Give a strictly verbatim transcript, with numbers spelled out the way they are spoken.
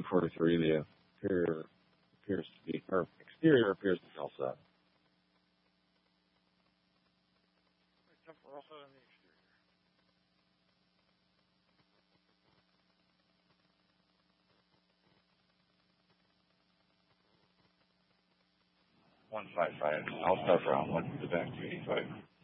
forty-three, the interior appears to be, or exterior appears to be all set. We're also in the exterior. one five five. I'll start around one to the back two eighty-five.